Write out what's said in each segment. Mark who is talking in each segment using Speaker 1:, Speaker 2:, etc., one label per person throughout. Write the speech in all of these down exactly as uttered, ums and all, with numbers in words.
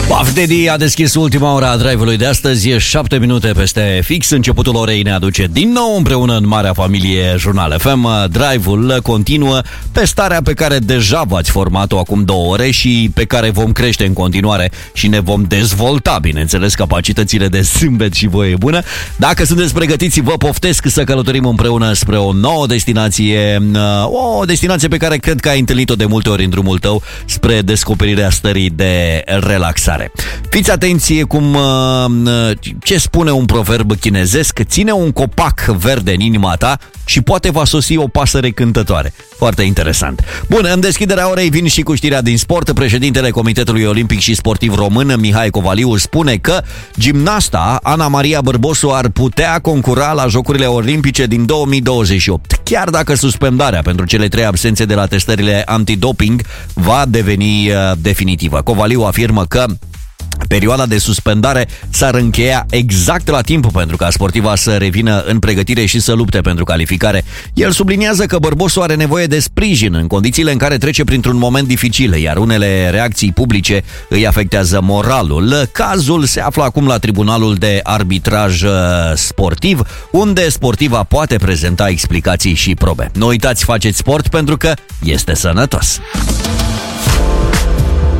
Speaker 1: Puff Daddy a deschis ultima ora a drive-ului de astăzi. E șapte minute peste fix. Începutul orei ne aduce din nou împreună în marea familie Jurnal F M. Drive-ul continuă pe starea pe care deja v-ați format-o acum două ore și pe care vom crește în continuare și ne vom dezvolta, bineînțeles, capacitățile de zâmbet și voie bună. Dacă sunteți pregătiți, vă poftesc să călătorim împreună spre o nouă destinație, o destinație pe care cred că ai întâlnit-o de multe ori în drumul tău spre descoperirea stării de relaxare. Fiți atenție cum, ce spune un proverb chinezesc: ține un copac verde în inima ta și poate va sosi o pasăre cântătoare. Foarte interesant. Bun, în deschiderea orei vin și cu știrea din sport. Președintele Comitetului Olimpic și Sportiv Român, Mihai Covaliu, spune că gimnasta Ana Maria Bărbosu ar putea concura la Jocurile Olimpice din două mii douăzeci și opt, chiar dacă suspendarea pentru cele trei absențe de la testările antidoping va deveni uh, definitivă. Covaliu afirmă că perioada de suspendare s-ar încheia exact la timp pentru ca sportiva să revină în pregătire și să lupte pentru calificare. El subliniază că Bărbosu are nevoie de sprijin în condițiile în care trece printr-un moment dificil, iar unele reacții publice îi afectează moralul. Cazul se află acum la Tribunalul de Arbitraj Sportiv, unde sportiva poate prezenta explicații și probe. Nu uitați, faceți sport pentru că este sănătos.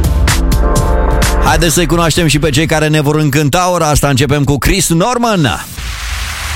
Speaker 1: Haideți să-i cunoaștem și pe cei care ne vor încânta ora asta. Începem cu Chris Norman.